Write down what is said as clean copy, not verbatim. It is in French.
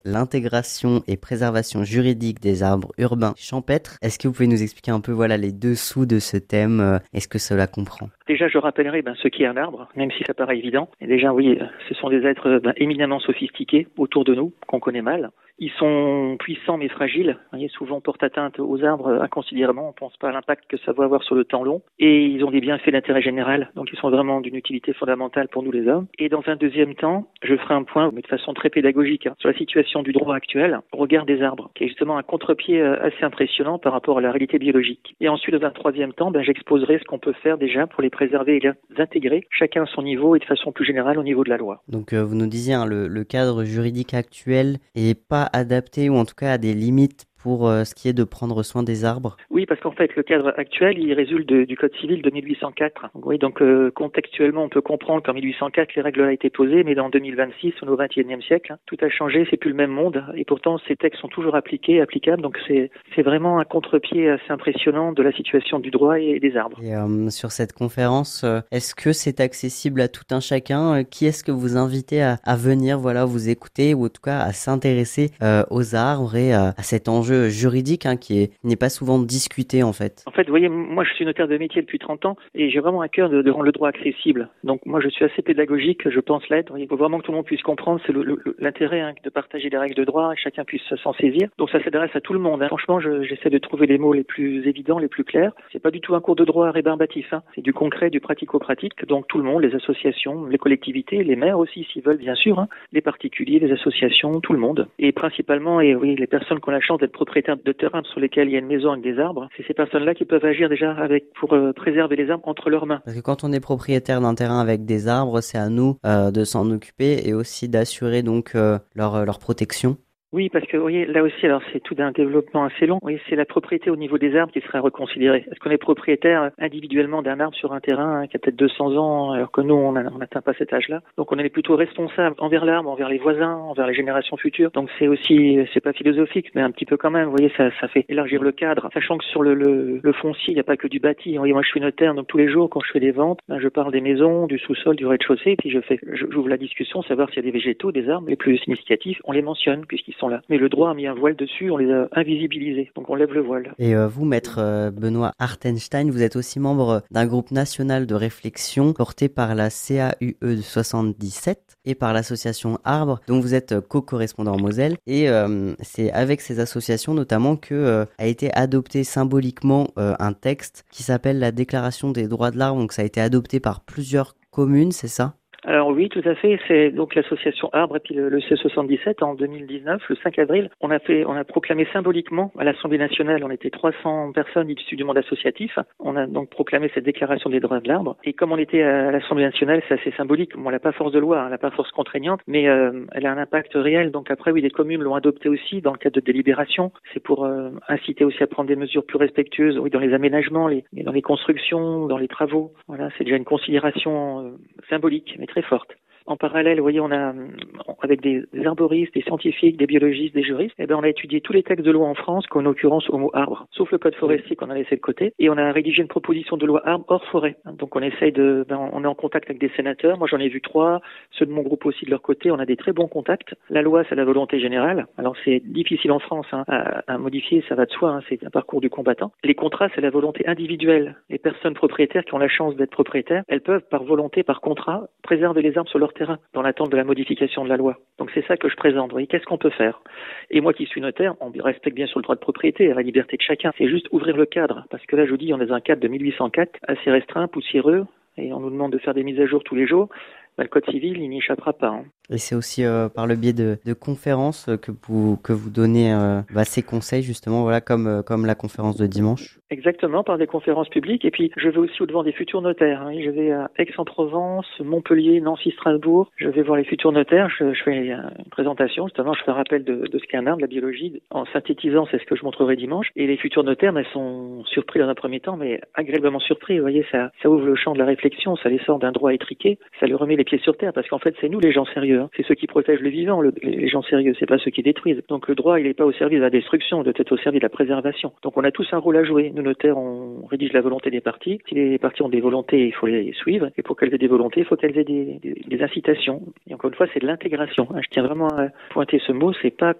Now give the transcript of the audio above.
l'intégration et préservation juridique des arbres urbains champêtres. Est-ce que vous pouvez nous expliquer un peu les dessous de ce thème et ce que cela comprend? Déjà, je rappellerai ce qu'est un arbre, même si ça paraît évident. Et déjà, oui, ce sont des êtres éminemment sophistiqués autour de nous, qu'on connaît mal. Ils sont puissants mais fragiles. Vous voyez, souvent portent atteinte aux arbres inconsidérément. On ne pense pas à l'impact que ça va avoir sur le temps long. Et ils ont des bienfaits d'intérêt général. Donc, ils sont vraiment d'une utilité fondamentale pour nous les hommes. Et dans un deuxième temps, je ferai un point, mais de façon très pédagogique, sur la situation du droit actuel au regard des arbres, qui est justement un contre-pied assez impressionnant par rapport à la réalité biologique. Et ensuite, dans un troisième temps, j'exposerai ce qu'on peut faire déjà pour les préserver et les intégrer, chacun à son niveau et de façon plus générale au niveau de la loi. Donc, vous nous disiez, le cadre juridique actuel est pas adapté, ou en tout cas a des limites pour ce qui est de prendre soin des arbres? Oui, parce qu'en fait, le cadre actuel, il résulte du Code civil de 1804. Oui, donc contextuellement, on peut comprendre qu'en 1804, les règles ont été posées, mais dans 2026, on est au XXIe siècle, tout a changé, c'est plus le même monde, et pourtant, ces textes sont toujours applicables, donc c'est vraiment un contre-pied assez impressionnant de la situation du droit et des arbres. Et sur cette conférence, est-ce que c'est accessible à tout un chacun? Qui est-ce que vous invitez à venir vous écouter, ou en tout cas à s'intéresser aux arbres et à cet enjeu juridique qui n'est pas souvent discuté en fait? En fait, vous voyez, moi je suis notaire de métier depuis 30 ans et j'ai vraiment à cœur de rendre le droit accessible. Donc moi je suis assez pédagogique, je pense l'être. Il faut vraiment que tout le monde puisse comprendre, c'est l'intérêt de partager les règles de droit et chacun puisse s'en saisir. Donc ça s'adresse à tout le monde. Franchement, j'essaie de trouver les mots les plus évidents, les plus clairs. C'est pas du tout un cours de droit rébarbatif, c'est du concret, du pratico-pratique. Donc tout le monde, les associations, les collectivités, les maires aussi s'ils veulent bien sûr, les particuliers, les associations, tout le monde. Et principalement, les personnes qui ont la chance d'être propriétaires de terrains sur lesquels il y a une maison avec des arbres, c'est ces personnes-là qui peuvent agir déjà pour préserver les arbres entre leurs mains. Parce que quand on est propriétaire d'un terrain avec des arbres, c'est à nous de s'en occuper et aussi d'assurer donc leur protection. Oui, parce que, vous voyez, là aussi, alors c'est tout d'un développement assez long. Oui, c'est la propriété au niveau des arbres qui serait reconsidérée. Est-ce qu'on est propriétaire individuellement d'un arbre sur un terrain qui a peut-être 200 ans, alors que nous, on n'atteint pas cet âge-là. Donc, on est plutôt responsable envers l'arbre, envers les voisins, envers les générations futures. Donc, c'est aussi, c'est pas philosophique, mais un petit peu quand même. Vous voyez, ça fait élargir le cadre. Sachant que sur le foncier, il n'y a pas que du bâti. Vous voyez, moi, je suis notaire, donc tous les jours, quand je fais des ventes, je parle des maisons, du sous-sol, du rez-de-chaussée, et puis j'ouvre la discussion, savoir s'il y a des végétaux, des arbres les plus significatifs. On les mentionne, puisqu'ils sont là. Mais le droit a mis un voile dessus, on les a invisibilisés, donc on lève le voile. Et vous, maître Benoît Hartenstein, vous êtes aussi membre d'un groupe national de réflexion porté par la CAUE de 77 et par l'association Arbre, dont vous êtes co-correspondant en Moselle. Et c'est avec ces associations notamment que a été adopté symboliquement un texte qui s'appelle la Déclaration des droits de l'arbre. Donc ça a été adopté par plusieurs communes, c'est ça? Alors oui, tout à fait. C'est donc l'association Arbre et puis le C77 en 2019, le 5 avril. On a proclamé symboliquement à l'Assemblée nationale, on était 300 personnes issues du monde associatif. On a donc proclamé cette déclaration des droits de l'arbre. Et comme on était à l'Assemblée nationale, c'est assez symbolique. Bon, elle n'a pas force de loi, elle n'a pas force contraignante, mais elle a un impact réel. Donc après, oui, les communes l'ont adopté aussi dans le cadre de délibération. C'est pour inciter aussi à prendre des mesures plus respectueuses, oui, dans les aménagements, dans les constructions, dans les travaux. Voilà, c'est déjà une considération symbolique, mais très forte. En parallèle, vous voyez, on a, avec des arboristes, des scientifiques, des biologistes, des juristes, on a étudié tous les textes de loi en France qui ont une occurrence au mot arbre, sauf le code forestier qu'on a laissé de côté, et on a rédigé une proposition de loi arbre hors forêt. Donc on essaye on est en contact avec des sénateurs, moi j'en ai vu 3, ceux de mon groupe aussi de leur côté, on a des très bons contacts. La loi, c'est la volonté générale, alors c'est difficile en France à modifier, ça va de soi, c'est un parcours du combattant. Les contrats, c'est la volonté individuelle. Les personnes propriétaires qui ont la chance d'être propriétaires, elles peuvent par volonté, par contrat, préserver les arbres sur leur terrain, dans l'attente de la modification de la loi. Donc c'est ça que je présente. Vous voyez, qu'est-ce qu'on peut faire? Et moi qui suis notaire, on respecte bien sûr le droit de propriété, la liberté de chacun. C'est juste ouvrir le cadre. Parce que là, je vous dis, on est dans un cadre de 1804, assez restreint, poussiéreux, et on nous demande de faire des mises à jour tous les jours. Le code civil, il n'y échappera pas. Et c'est aussi par le biais de conférences que vous donnez ces conseils, justement, comme la conférence de dimanche. Exactement, par des conférences publiques. Et puis, je vais aussi au-devant des futurs notaires. Je vais à Aix-en-Provence, Montpellier, Nancy, Strasbourg. Je vais voir les futurs notaires. Je fais une présentation. Justement, je fais un rappel de ce qu'est un arbre, de la biologie. En synthétisant, c'est ce que je montrerai dimanche. Et les futurs notaires, sont surpris dans un premier temps, mais agréablement surpris. Vous voyez, ça ouvre le champ de la réflexion. Ça les sort d'un droit étriqué. Ça leur remet les pieds pied sur terre, parce qu'en fait, c'est nous les gens sérieux. Hein. C'est ceux qui protègent le vivant, les gens sérieux. C'est pas ceux qui détruisent. Donc le droit, il n'est pas au service de la destruction, il doit être au service de la préservation. Donc on a tous un rôle à jouer. Nous notaires, on rédige la volonté des parties. Si les parties ont des volontés, il faut les suivre. Et pour qu'elles aient des volontés, il faut qu'elles aient des incitations. Et encore une fois, c'est de l'intégration. Hein. Je tiens vraiment à pointer ce mot. C'est pas